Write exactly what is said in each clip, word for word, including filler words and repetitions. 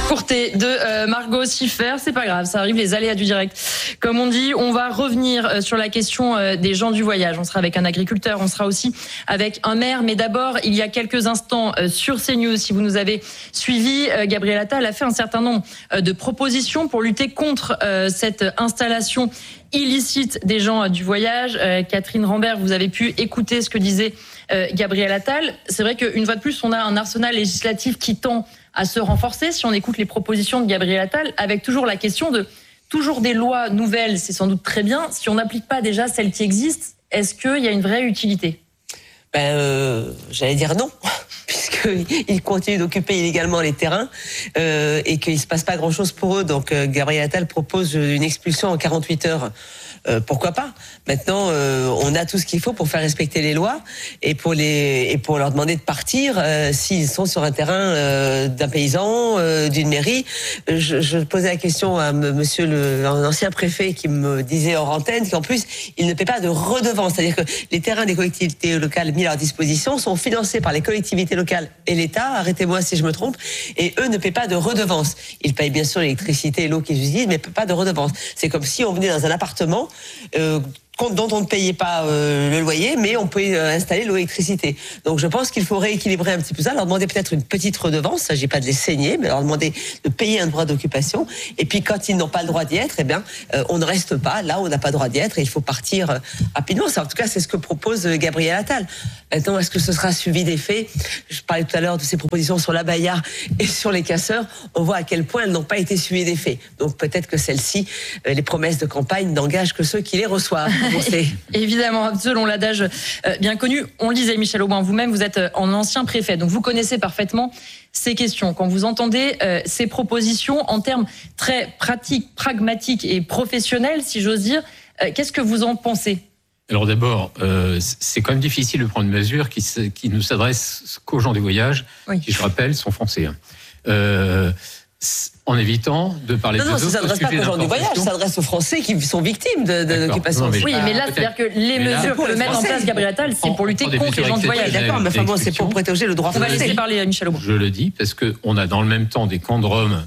Courté de euh, Margot Siffer, c'est pas grave, ça arrive, les aléas du direct. Comme on dit, on va revenir euh, sur la question euh, des gens du voyage. On sera avec un agriculteur, on sera aussi avec un maire. Mais d'abord, il y a quelques instants euh, sur CNews, si vous nous avez suivis, euh, Gabriel Attal a fait un certain nombre euh, de propositions pour lutter contre euh, cette installation illicite des gens euh, du voyage. Euh, Catherine Rambert, vous avez pu écouter ce que disait euh, Gabriel Attal. C'est vrai qu'une fois de plus, on a un arsenal législatif qui tend à se renforcer si on écoute les propositions de Gabriel Attal, avec toujours la question de toujours des lois nouvelles, c'est sans doute très bien. Si on n'applique pas déjà celles qui existent, est-ce qu'il y a une vraie utilité ? Ben, euh, j'allais dire non, puisqu'ils continuent d'occuper illégalement les terrains euh, et qu'il ne se passe pas grand-chose pour eux. Donc euh, Gabriel Attal propose une expulsion en quarante-huit heures. Euh, pourquoi pas ? Maintenant, euh, on a tout ce qu'il faut pour faire respecter les lois et pour les et pour leur demander de partir euh, s'ils sont sur un terrain euh, d'un paysan, euh, d'une mairie. Je, je posais la question à m- Monsieur le ancien préfet qui me disait hors antenne qu'en plus il ne paie pas de redevance, c'est-à-dire que les terrains des collectivités locales mis à leur disposition sont financés par les collectivités locales et l'État. Arrêtez-moi si je me trompe. Et eux ne paient pas de redevance. Ils payent bien sûr l'électricité et l'eau qu'ils utilisent, mais pas de redevance. C'est comme si on venait dans un appartement Euh, dont on ne payait pas euh, le loyer, mais on peut euh, installer l'électricité. Donc je pense qu'il faut rééquilibrer un petit peu ça, leur demander peut-être une petite redevance, il ne s'agit pas de les saigner, mais leur demander de payer un droit d'occupation, et puis quand ils n'ont pas le droit d'y être, eh bien, euh, on ne reste pas, là on n'a pas le droit d'y être, et il faut partir euh, rapidement. Ça, en tout cas, c'est ce que propose euh, Gabriel Attal. Maintenant, est-ce que ce sera suivi des faits ? Je parlais tout à l'heure de ces propositions sur l'abaya et sur les casseurs, on voit à quel point elles n'ont pas été suivies des faits. Donc peut-être que celles-ci, euh, les promesses de campagne n'engagent que ceux qui les reçoivent. Évidemment, selon l'adage euh, bien connu, on le disait, Michel Auboin, vous-même, vous êtes un ancien préfet, donc vous connaissez parfaitement ces questions. Quand vous entendez euh, ces propositions en termes très pratiques, pragmatiques et professionnels, si j'ose dire, euh, qu'est-ce que vous en pensez ? Alors d'abord, euh, c'est quand même difficile de prendre une mesure qui, qui ne s'adresse qu'aux gens du voyage, oui. qui, je rappelle, sont français. Euh, en évitant de parler non, de non, d'autres ça ne s'adresse pas aux gens du voyage, ça s'adresse aux Français qui sont victimes de, de l'occupation. Oui, mais là, c'est-à-dire que les mais mesures que met en place Gabriel Attal, c'est pour lutter contre les gens du voyage. D'accord, mais enfin bon, c'est pour protéger le droit français. On va laisser parler à Michel Auboin. Je le dis parce qu'on a dans le même temps des camps de Roms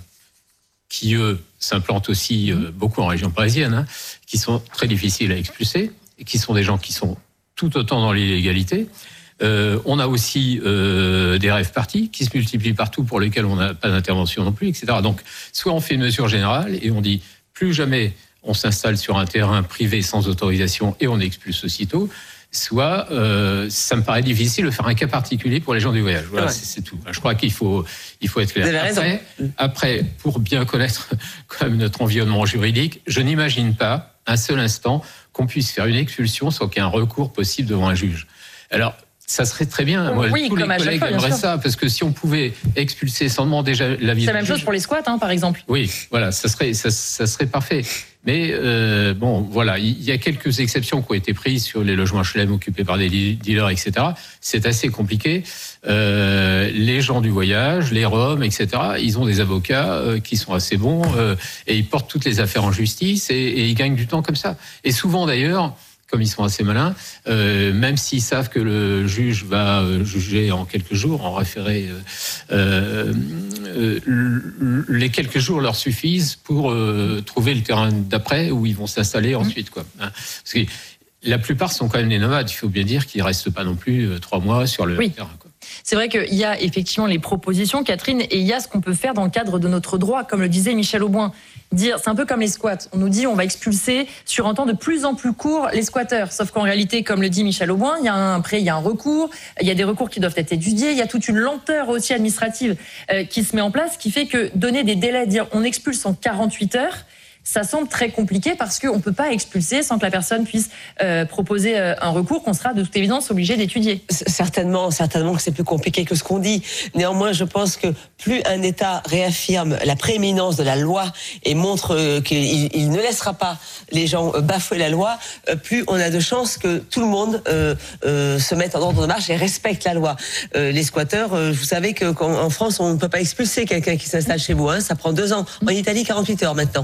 qui, eux, s'implantent aussi euh, beaucoup en région parisienne, hein, qui sont très difficiles à expulser, et qui sont des gens qui sont tout autant dans l'illégalité. Euh, on a aussi euh, des rêves partis qui se multiplient partout pour lesquels on n'a pas d'intervention non plus, et cetera. Donc, soit on fait une mesure générale et on dit plus jamais on s'installe sur un terrain privé sans autorisation et on expulse aussitôt, soit euh, ça me paraît difficile de faire un cas particulier pour les gens du voyage. Voilà, ouais. c'est, c'est tout. Je crois qu'il faut, il faut être clair. Vous avez raison. Après, après, pour bien connaître quand même notre environnement juridique, je n'imagine pas un seul instant qu'on puisse faire une expulsion sans qu'il y ait un recours possible devant un juge. Alors, ça serait très bien. Moi, oui, tous les collègues fois, aimeraient ça, parce que si on pouvait expulser sans demander déjà l'avis. C'est la même chose pour les squats, hein, par exemple. Oui, voilà, ça serait, ça, ça serait parfait. Mais euh, bon, voilà, il y a quelques exceptions qui ont été prises sur les logements H L M occupés par des dealers, et cetera. C'est assez compliqué. Euh, les gens du voyage, les Roms, et cetera. Ils ont des avocats euh, qui sont assez bons euh, et ils portent toutes les affaires en justice et, et ils gagnent du temps comme ça. Et souvent d'ailleurs, comme ils sont assez malins, euh, même s'ils savent que le juge va euh, juger en quelques jours, en référé, euh, euh, les quelques jours leur suffisent pour euh, trouver le terrain d'après où ils vont s'installer ensuite, quoi. Hein, parce que la plupart sont quand même des nomades. Il faut bien dire qu'ils restent pas non plus euh, trois mois sur le oui. terrain, quoi. C'est vrai qu'il y a effectivement les propositions, Catherine, et il y a ce qu'on peut faire dans le cadre de notre droit, comme le disait Michel Auboin. Dire, c'est un peu comme les squats. On nous dit on va expulser sur un temps de plus en plus court les squatteurs. Sauf qu'en réalité, comme le dit Michel Auboin, il y a un, après il y a un recours, il y a des recours qui doivent être étudiés, il y a toute une lenteur aussi administrative euh, qui se met en place, qui fait que donner des délais, dire on expulse en quarante-huit heures, ça semble très compliqué parce qu'on ne peut pas expulser sans que la personne puisse euh, proposer euh, un recours qu'on sera de toute évidence obligé d'étudier. Certainement, certainement que c'est plus compliqué que ce qu'on dit. Néanmoins, je pense que plus un État réaffirme la prééminence de la loi et montre euh, qu'il il ne laissera pas les gens euh, bafouer la loi, euh, plus on a de chances que tout le monde euh, euh, se mette en ordre de marche et respecte la loi. Euh, les squatteurs, euh, vous savez qu'en France, on ne peut pas expulser quelqu'un qui s'installe chez vous. Hein, ça prend deux ans. En Italie, quarante-huit heures maintenant. C'est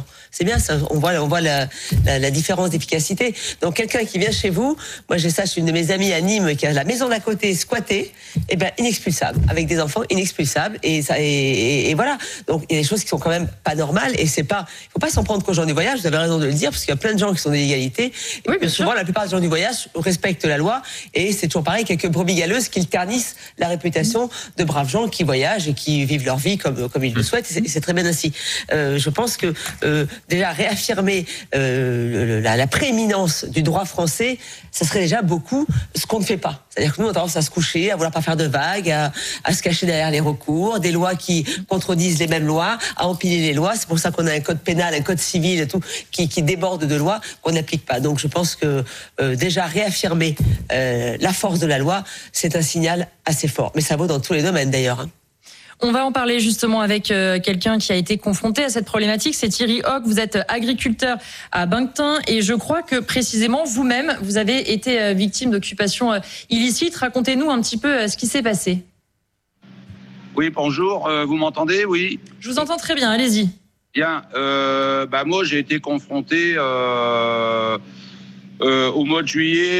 bien, ça, on voit, on voit la, la, la différence d'efficacité. Donc quelqu'un qui vient chez vous, moi j'ai ça chez une de mes amies à Nîmes qui a la maison d'à côté squattée, et ben inexpulsable, avec des enfants inexpulsables, et ça, et, et, et voilà. Donc il y a des choses qui sont quand même pas normales, et c'est pas, il faut pas s'en prendre qu'aux gens du voyage. Vous avez raison de le dire, parce qu'il y a plein de gens qui sont des égalités. Et oui, bien souvent, sûr. La plupart des gens du voyage respectent la loi, et c'est toujours pareil, quelques brebis galeuses qui ternissent la réputation de braves gens qui voyagent et qui vivent leur vie comme comme ils le souhaitent. Et c'est, et c'est très bien ainsi. Euh, je pense que euh, déjà réaffirmer euh, la, la prééminence du droit français, ça serait déjà beaucoup ce qu'on ne fait pas. C'est-à-dire que nous, on a tendance à se coucher, à vouloir pas faire de vagues, à, à se cacher derrière les recours, des lois qui contredisent les mêmes lois, à empiler les lois. C'est pour ça qu'on a un code pénal, un code civil et tout qui, qui déborde de lois qu'on n'applique pas. Donc je pense que euh, déjà réaffirmer euh, la force de la loi, c'est un signal assez fort. Mais ça vaut dans tous les domaines d'ailleurs. Hein. On va en parler justement avec euh, quelqu'un qui a été confronté à cette problématique. C'est Thierry Hoc. Vous êtes agriculteur à Banctin et je crois que précisément vous-même, vous avez été euh, victime d'occupation euh, illicite. Racontez-nous un petit peu euh, ce qui s'est passé. Oui, bonjour. Euh, vous m'entendez? Oui. Je vous entends très bien. Allez-y. Bien. Euh, bah moi, j'ai été confronté euh, euh, au mois de juillet,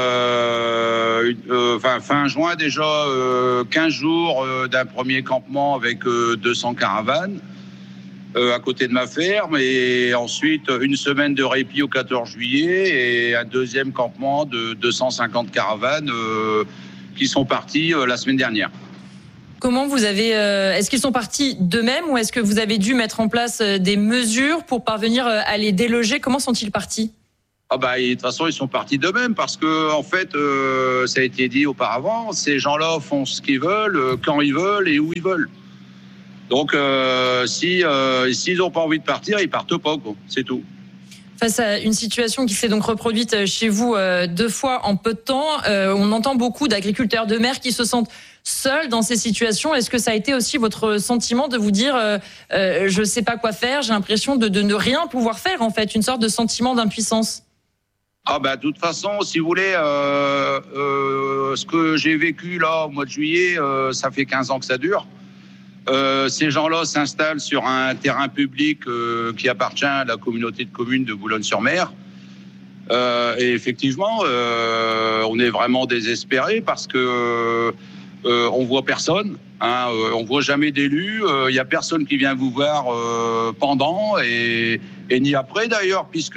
euh, euh, enfin fin juin déjà, euh, quinze jours euh, d'un premier campement avec euh, deux cents caravanes euh, à côté de ma ferme, et ensuite une semaine de répit au quatorze juillet et un deuxième campement de deux cent cinquante caravanes euh, qui sont partis euh, la semaine dernière. Comment vous avez, euh, est-ce qu'ils sont partis d'eux-mêmes ou est-ce que vous avez dû mettre en place des mesures pour parvenir à les déloger? Comment sont-ils partis? Ah bah, et, de toute façon, ils sont partis d'eux-mêmes parce que, en fait, euh, ça a été dit auparavant, ces gens-là font ce qu'ils veulent, quand ils veulent et où ils veulent. Donc, euh, si euh, s'ils n'ont pas envie de partir, ils partent pas, quoi. C'est tout. Face à une situation qui s'est donc reproduite chez vous euh, deux fois en peu de temps, euh, on entend beaucoup d'agriculteurs de mer qui se sentent seuls dans ces situations. Est-ce que ça a été aussi votre sentiment de vous dire euh, euh, je sais pas quoi faire, j'ai l'impression de, de ne rien pouvoir faire, en fait, une sorte de sentiment d'impuissance? Ah bah, de toute façon, si vous voulez, euh, euh, ce que j'ai vécu là au mois de juillet, euh, ça fait quinze ans que ça dure. Euh, ces gens-là s'installent sur un terrain public euh, qui appartient à la communauté de communes de Boulogne-sur-Mer. Euh, et effectivement, euh, on est vraiment désespéré parce que euh, on voit personne, hein, euh, on voit jamais d'élus. Il euh, y a personne qui vient vous voir euh, pendant et, et ni après d'ailleurs, puisque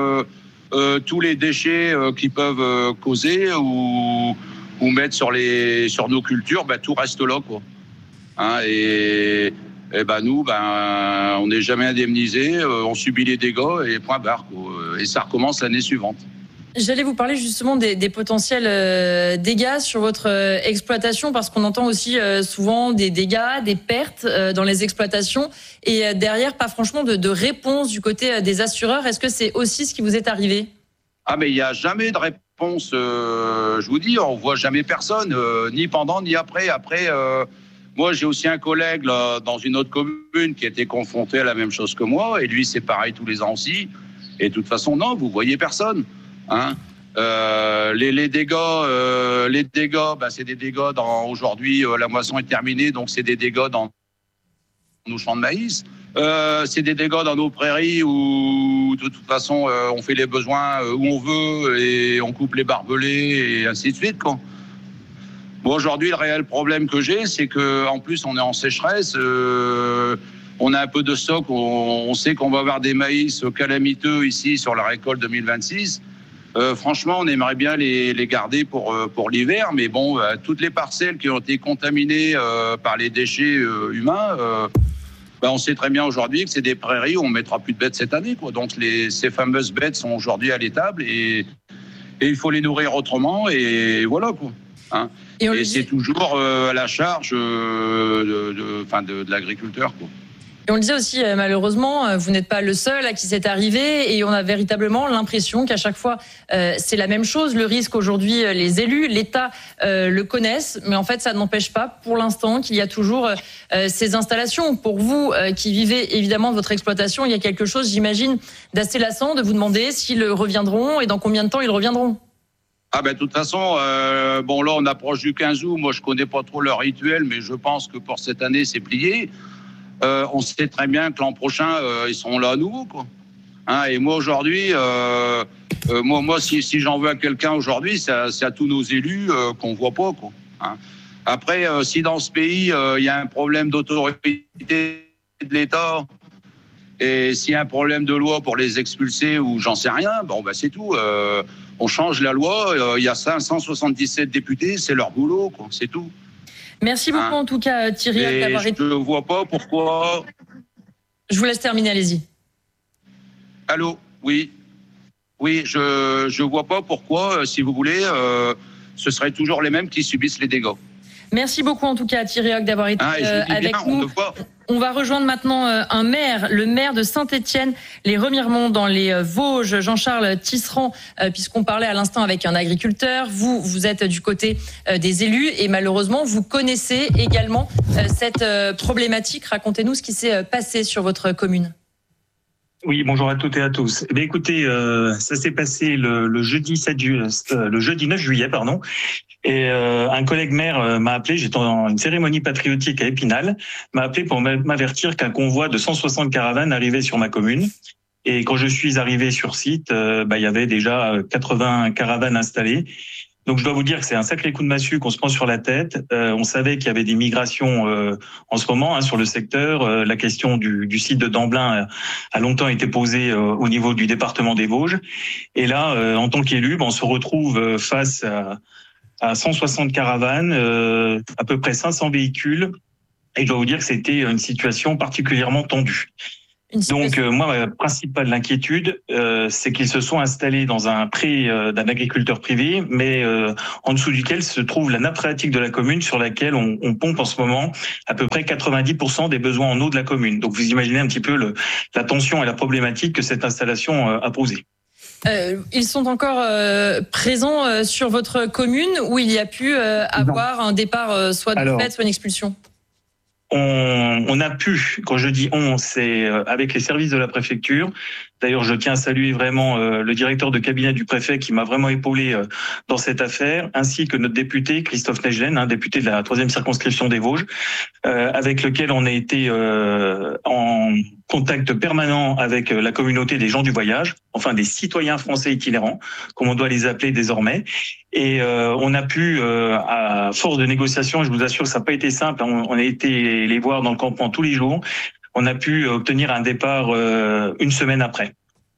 Euh, tous les déchets euh, qui peuvent euh, causer ou, ou mettre sur, les, sur nos cultures, ben, tout reste là, quoi. Hein, et et ben, nous, ben, on n'est jamais indemnisés, euh, on subit les dégâts et point barre, quoi. Et ça recommence l'année suivante. J'allais vous parler justement des, des potentiels euh, dégâts sur votre euh, exploitation, parce qu'on entend aussi euh, souvent des dégâts, des pertes euh, dans les exploitations, et euh, derrière, pas franchement de, de réponse du côté euh, des assureurs. Est-ce que c'est aussi ce qui vous est arrivé? Ah, mais il n'y a jamais de réponse. Euh, je vous dis, on voit jamais personne, euh, ni pendant ni après. Après, euh, moi, j'ai aussi un collègue là, dans une autre commune qui était confronté à la même chose que moi, et lui, c'est pareil tous les ans aussi. Et de toute façon, non, vous voyez personne. Hein, euh, les, les dégâts, euh, les dégâts, bah, c'est des dégâts dans aujourd'hui euh, la moisson est terminée, donc c'est des dégâts dans nos champs de maïs. Euh, c'est des dégâts dans nos prairies où de toute façon euh, on fait les besoins où on veut et on coupe les barbelés et ainsi de suite, quoi. Bon, aujourd'hui, le réel problème que j'ai, c'est que en plus on est en sécheresse. Euh, on a un peu de stock. On, on sait qu'on va avoir des maïs calamiteux ici sur la récolte deux mille vingt-six. Euh, franchement, on aimerait bien les, les garder pour, pour l'hiver, mais bon, euh, toutes les parcelles qui ont été contaminées euh, par les déchets euh, humains, euh, ben on sait très bien aujourd'hui que c'est des prairies où on ne mettra plus de bêtes cette année, quoi. Donc les, ces fameuses bêtes sont aujourd'hui à l'étable et, et il faut les nourrir autrement, et voilà, quoi. Hein. Et, et c'est toujours euh, à la charge euh, de, de, enfin de, de l'agriculteur, quoi. Et on le disait aussi, malheureusement, vous n'êtes pas le seul à qui c'est arrivé, et on a véritablement l'impression qu'à chaque fois, euh, c'est la même chose. Le risque aujourd'hui, les élus, l'État euh, le connaissent, mais en fait, ça n'empêche pas, pour l'instant, qu'il y a toujours euh, ces installations. Pour vous, euh, qui vivez évidemment votre exploitation, il y a quelque chose, j'imagine, d'assez lassant de vous demander s'ils reviendront et dans combien de temps ils reviendront. Ah ben de toute façon, euh, bon là, on approche du quinze août. Moi, je connais pas trop leur rituel, mais je pense que pour cette année, c'est plié. Euh, on sait très bien que l'an prochain, euh, ils seront là à nouveau, quoi. Hein, et moi aujourd'hui, euh, euh, moi, moi, si, si j'en veux à quelqu'un aujourd'hui, c'est à, c'est à tous nos élus euh, qu'on voit pas, quoi. Hein. Après, euh, si dans ce pays il euh, y a un problème d'autorité de l'État et s'il y a un problème de loi pour les expulser ou j'en sais rien, bon bah c'est tout. Euh, on change la loi. Il euh, y a cinq cent soixante-dix-sept députés, c'est leur boulot, quoi. C'est tout. Merci beaucoup hein. en tout cas Thierry d'avoir été. Je ne vois pas pourquoi. Je vous laisse terminer, allez-y. Allô, oui, oui, je je vois pas pourquoi, si vous voulez, euh, ce serait toujours les mêmes qui subissent les dégâts. Merci beaucoup en tout cas Thierry Hoc d'avoir été ah, euh, avec bien, nous. On, on va rejoindre maintenant euh, un maire, le maire de Saint-Étienne, les Remiremont dans les euh, Vosges, Jean-Charles Tisserand, euh, puisqu'on parlait à l'instant avec un agriculteur. Vous, vous êtes du côté euh, des élus et malheureusement, vous connaissez également euh, cette euh, problématique. Racontez-nous ce qui s'est euh, passé sur votre commune. Oui, bonjour à toutes et à tous. Eh bien, écoutez, euh, ça s'est passé le, le jeudi sept ju- euh, le jeudi neuf juillet, pardon. Et euh, un collègue maire euh, m'a appelé, j'étais en une cérémonie patriotique à Épinal, m'a appelé pour m'avertir qu'un convoi de cent soixante caravanes arrivait sur ma commune. Et quand je suis arrivé sur site, euh, bah, il y avait déjà quatre-vingts caravanes installées. Donc je dois vous dire que c'est un sacré coup de massue qu'on se prend sur la tête. Euh, on savait qu'il y avait des migrations euh, en ce moment hein, sur le secteur. Euh, la question du, du site de Damblin a longtemps été posée euh, au niveau du département des Vosges. Et là, euh, en tant qu'élu, ben, on se retrouve face à, à cent soixante caravanes, euh, à peu près cinq cents véhicules. Et je dois vous dire que c'était une situation particulièrement tendue. Donc euh, moi, ma principale inquiétude, euh, c'est qu'ils se sont installés dans un pré euh, d'un agriculteur privé, mais euh, en dessous duquel se trouve la nappe phréatique de la commune, sur laquelle on, on pompe en ce moment à peu près quatre-vingt-dix pour cent des besoins en eau de la commune. Donc vous imaginez un petit peu le, la tension et la problématique que cette installation euh, a posée. Euh, ils sont encore euh, présents euh, sur votre commune où il y a pu euh, avoir non. un départ euh, soit de Alors, fait, soit une expulsion. On, on a pu, quand je dis on, c'est avec les services de la préfecture. D'ailleurs, je tiens à saluer vraiment euh, le directeur de cabinet du préfet qui m'a vraiment épaulé euh, dans cette affaire, ainsi que notre député Christophe Negelen, hein, député de la troisième circonscription des Vosges, euh, avec lequel on a été euh, en contact permanent avec la communauté des gens du voyage, enfin des citoyens français itinérants, comme on doit les appeler désormais. Et euh, on a pu, euh, à force de négociations, je vous assure que ça n'a pas été simple, on, on a été les voir dans le campement tous les jours, on a pu obtenir un départ euh, une semaine après,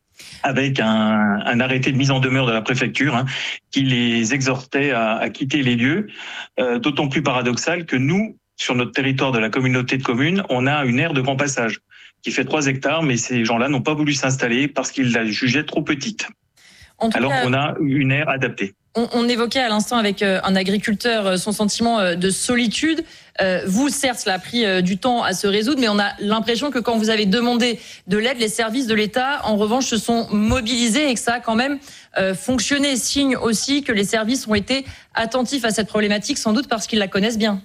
avec un, un arrêté de mise en demeure de la préfecture hein, qui les exhortait à, à quitter les lieux, euh, d'autant plus paradoxal que nous, sur notre territoire de la communauté de communes, on a une aire de grand passage qui fait trois hectares, mais ces gens-là n'ont pas voulu s'installer parce qu'ils la jugeaient trop petite. Alors qu'on a une aire adaptée. On, on évoquait à l'instant avec un agriculteur son sentiment de solitude. Euh, vous, certes, cela a pris euh, du temps à se résoudre, mais on a l'impression que quand vous avez demandé de l'aide, les services de l'État, en revanche, se sont mobilisés et que ça a quand même euh, fonctionné. Signe aussi que les services ont été attentifs à cette problématique, sans doute parce qu'ils la connaissent bien.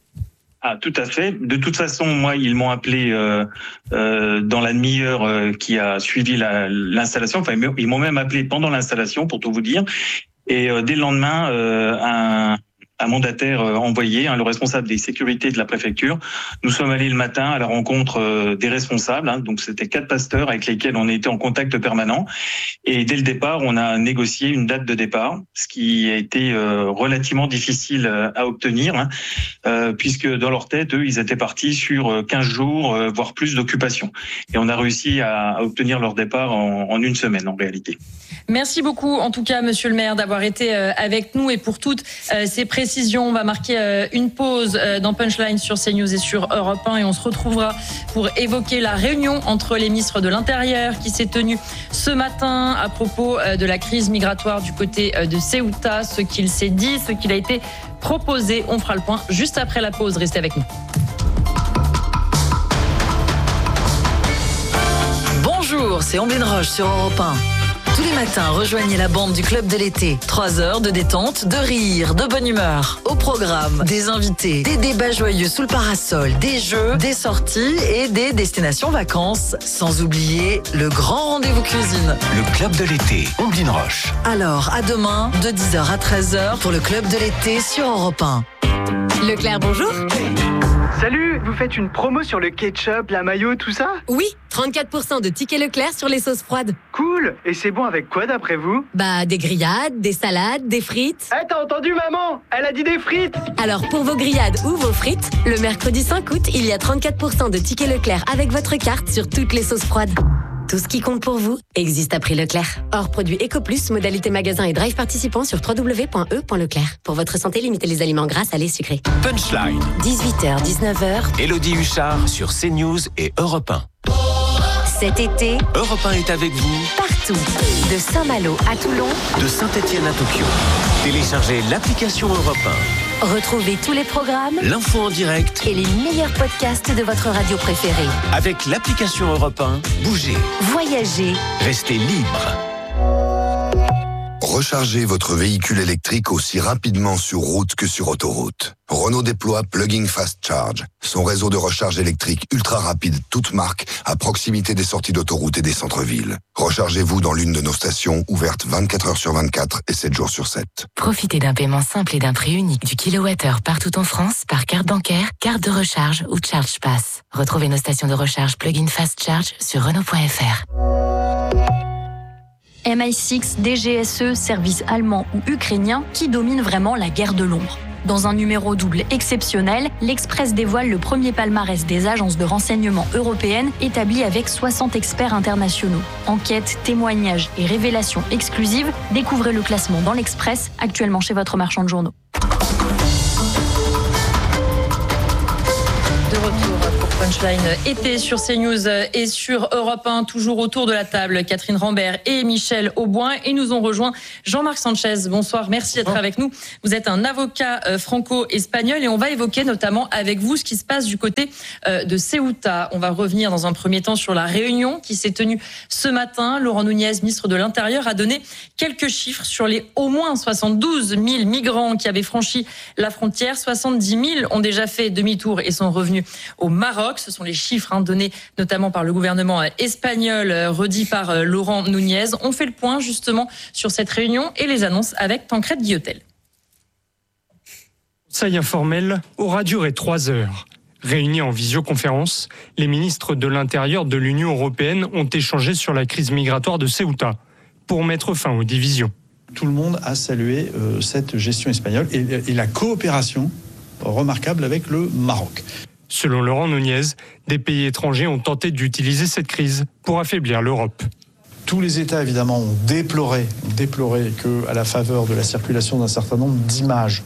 Ah, tout à fait. De toute façon, moi, ils m'ont appelé euh, euh, dans la demi-heure euh, qui a suivi la, l'installation. Enfin, ils m'ont même appelé pendant l'installation, pour tout vous dire. Et euh, dès le lendemain, euh, un, un mandataire euh, envoyé, hein, le responsable des sécurités de la préfecture, nous sommes allés le matin à la rencontre euh, des responsables. Hein, donc, c'était quatre pasteurs avec lesquels on était en contact permanent. Et dès le départ, on a négocié une date de départ, ce qui a été euh, relativement difficile à obtenir, hein, euh, puisque dans leur tête, eux, ils étaient partis sur quinze jours, euh, voire plus d'occupation. Et on a réussi à, à obtenir leur départ en, en une semaine, en réalité. Merci beaucoup, en tout cas, monsieur le maire, d'avoir été avec nous et pour toutes ces précisions. On va marquer une pause dans Punchline sur CNews et sur Europe un et on se retrouvera pour évoquer la réunion entre les ministres de l'Intérieur qui s'est tenue ce matin à propos de la crise migratoire du côté de Ceuta, ce qu'il s'est dit, ce qu'il a été proposé. On fera le point juste après la pause. Restez avec nous. Bonjour, c'est Omblin Roche sur Europe un. Tous les matins, rejoignez la bande du Club de l'été. Trois heures de détente, de rire, de bonne humeur. Au programme, des invités, des débats joyeux sous le parasol, des jeux, des sorties et des destinations vacances. Sans oublier le grand rendez-vous cuisine. Le Club de l'été, Omblin Roche. Alors, à demain, de dix heures à treize heures pour le Club de l'été sur Europe un. Leclerc, bonjour. Salut, vous faites une promo sur le ketchup, la mayo, tout ça ? Oui, trente-quatre pour cent de tickets Leclerc sur les sauces froides. Cool. Et c'est bon avec quoi d'après vous ? Bah, des grillades, des salades, des frites. Eh, t'as entendu maman ? Elle a dit des frites ! Alors, pour vos grillades ou vos frites, le mercredi cinq août, il y a trente-quatre pour cent de tickets Leclerc avec votre carte sur toutes les sauces froides. Tout ce qui compte pour vous existe à prix Leclerc. Hors produit EcoPlus, modalité magasin et drive participant sur w w w point e point leclerc. Pour votre santé, limitez les aliments gras, salés, sucrés. Punchline. dix-huit heures, dix-neuf heures. Élodie Huchard sur CNews et Europe un. Cet été, Europe un est avec vous partout. De Saint-Malo à Toulon, de Saint-Étienne à Tokyo. Téléchargez l'application Europe un. retrouvez tous les programmes, L'info en direct et les meilleurs podcasts de votre radio préférée. avec l'application Europe un. Bougez, Voyagez, restez libre. Rechargez votre véhicule électrique aussi rapidement sur route que sur autoroute. Renault déploie Plug-in Fast Charge, son réseau de recharge électrique ultra rapide, toute marque, à proximité des sorties d'autoroute et des centres-villes. Rechargez-vous dans l'une de nos stations, ouvertes vingt-quatre heures sur vingt-quatre et sept jours sur sept. Profitez d'un paiement simple et d'un prix unique du kilowattheure partout en France par carte bancaire, carte de recharge ou Charge Pass. Retrouvez nos stations de recharge Plug-in Fast Charge sur Renault point F R. M I six, D G S E, service allemand ou ukrainien, qui domine vraiment la guerre de l'ombre. Dans un numéro double exceptionnel, l'Express dévoile le premier palmarès des agences de renseignement européennes établi avec soixante experts internationaux. Enquêtes, témoignages et révélations exclusives, découvrez le classement dans l'Express, actuellement chez votre marchand de journaux. De retour pour Punchline été sur CNews et sur Europe un, toujours autour de la table, Catherine Rambert et Michel Auboin, et nous ont rejoint Jean-Marc Sanchez. Bonsoir, merci d'être avec nous. Vous êtes un avocat franco-espagnol et on va évoquer notamment avec vous ce qui se passe du côté de Ceuta. On va revenir dans un premier temps sur la réunion qui s'est tenue ce matin. Laurent Nunez, ministre de l'Intérieur, a donné quelques chiffres sur les au moins soixante-douze mille migrants qui avaient franchi la frontière. soixante-dix mille ont déjà fait demi-tour et sont revenus au Maroc. Ce sont les chiffres hein, donnés notamment par le gouvernement espagnol, redits par Laurent Nunez. On fait le point justement sur cette réunion et les annonces avec Tancrède Guillotel. Le conseil informel aura duré trois heures. Réunis en visioconférence, les ministres de l'Intérieur de l'Union européenne ont échangé sur la crise migratoire de Ceuta pour mettre fin aux divisions. Tout le monde a salué euh, cette gestion espagnole et, et la coopération remarquable avec le Maroc. Selon Laurent Nunez, des pays étrangers ont tenté d'utiliser cette crise pour affaiblir l'Europe. Tous les États, évidemment, ont déploré, ont déploré qu'à la faveur de la circulation d'un certain nombre d'images,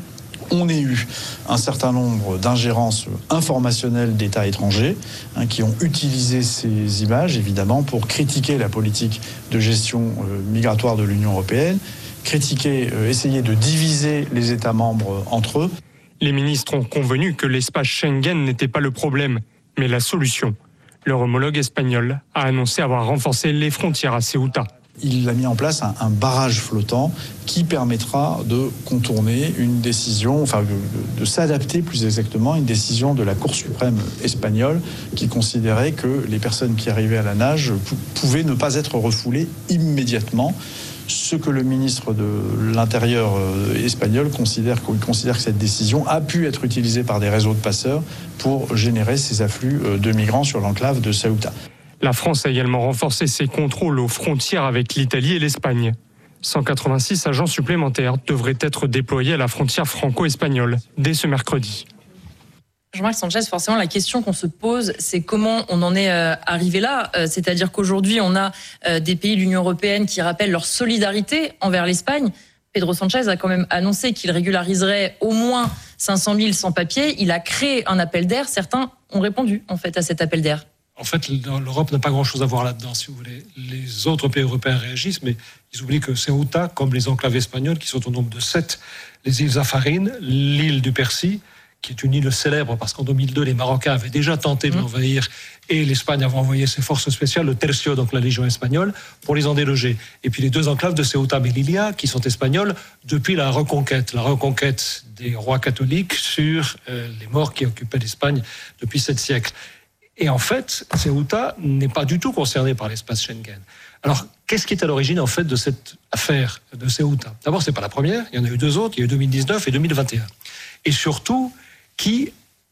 on ait eu un certain nombre d'ingérences informationnelles d'États étrangers hein, qui ont utilisé ces images, évidemment, pour critiquer la politique de gestion euh, migratoire de l'Union européenne, critiquer, euh, essayer de diviser les États membres entre eux. Les ministres ont convenu que l'espace Schengen n'était pas le problème, mais la solution. Leur homologue espagnol a annoncé avoir renforcé les frontières à Ceuta. Il a mis en place un, un barrage flottant qui permettra de contourner une décision, enfin de, de, de s'adapter plus exactement à une décision de la Cour suprême espagnole qui considérait que les personnes qui arrivaient à la nage pouvaient ne pas être refoulées immédiatement. Ce que le ministre de l'Intérieur espagnol considère, considère que cette décision a pu être utilisée par des réseaux de passeurs pour générer ces afflux de migrants sur l'enclave de Ceuta. La France a également renforcé ses contrôles aux frontières avec l'Italie et l'Espagne. cent quatre-vingt-six agents supplémentaires devraient être déployés à la frontière franco-espagnole dès ce mercredi. Jean-Marc Sanchez, forcément, la question qu'on se pose, c'est comment on en est euh, arrivé là. Euh, c'est-à-dire qu'aujourd'hui, on a euh, des pays de l'Union européenne qui rappellent leur solidarité envers l'Espagne. Pedro Sanchez a quand même annoncé qu'il régulariserait au moins cinq cent mille sans-papiers. Il a créé un appel d'air. Certains ont répondu, en fait, à cet appel d'air. En fait, l'Europe n'a pas grand-chose à voir là-dedans, si vous voulez. Les autres pays européens réagissent, mais ils oublient que Ceuta, comme les enclaves espagnoles, qui sont au nombre de sept, les îles Afarines, l'île du Percy, qui est une île célèbre parce qu'en deux mille deux, les Marocains avaient déjà tenté de l'envahir et l'Espagne avait envoyé ses forces spéciales, le Tercio, donc la Légion espagnole, pour les en déloger. Et puis les deux enclaves de Ceuta et Melilla, qui sont espagnoles depuis la reconquête, la reconquête des rois catholiques sur euh, les morts qui occupaient l'Espagne depuis sept siècles. Et en fait, Ceuta n'est pas du tout concerné par l'espace Schengen. Alors, qu'est-ce qui est à l'origine, en fait, de cette affaire de Ceuta ? D'abord, c'est pas la première, il y en a eu deux autres, il y a eu deux mille dix-neuf et deux mille vingt et un. Et surtout, qui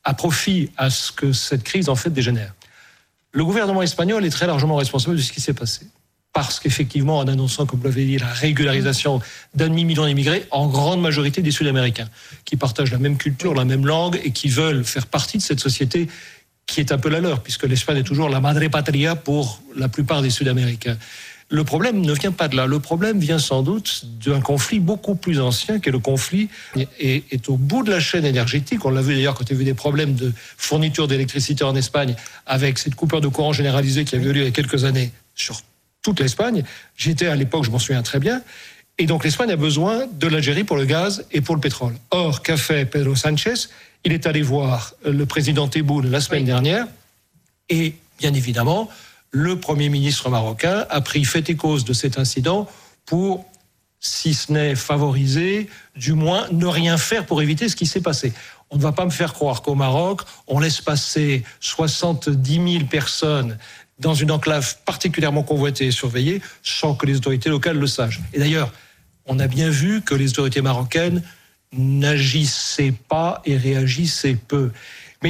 à profit à ce que cette crise en fait dégénère. Le gouvernement espagnol est très largement responsable de ce qui s'est passé. Parce qu'effectivement, en annonçant, comme vous l'avez dit, la régularisation d'un demi-million d'immigrés, en grande majorité des Sud-Américains, qui partagent la même culture, la même langue, et qui veulent faire partie de cette société qui est un peu la leur, puisque l'Espagne est toujours la madre patria pour la plupart des Sud-Américains. Le problème ne vient pas de là. Le problème vient sans doute d'un conflit beaucoup plus ancien, qui est le conflit et est au bout de la chaîne énergétique. On l'a vu d'ailleurs quand il y a eu des problèmes de fourniture d'électricité en Espagne, avec cette coupure de courant généralisée qui avait eu lieu il y a quelques années sur toute l'Espagne. J'étais à l'époque, je m'en souviens très bien. Et donc l'Espagne a besoin de l'Algérie pour le gaz et pour le pétrole. Or, qu'a fait Pedro Sánchez ? Il est allé voir le président Tebboune la semaine oui. dernière et, bien évidemment, le Premier ministre marocain a pris fait et cause de cet incident pour, si ce n'est favoriser, du moins ne rien faire pour éviter ce qui s'est passé. On ne va pas me faire croire qu'au Maroc, on laisse passer soixante-dix mille personnes dans une enclave particulièrement convoitée et surveillée sans que les autorités locales le sachent. Et d'ailleurs, on a bien vu que les autorités marocaines n'agissaient pas et réagissaient peu.